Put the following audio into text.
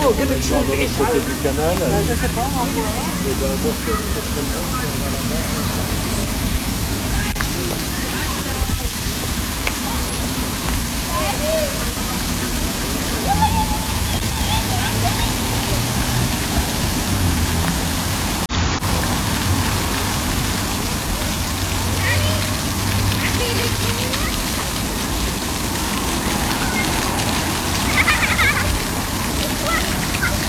قلت لك شو تعيش côté على. du canal. Ben, je sais pas, moi. Et ben, moi, je suis allé chercher le nom.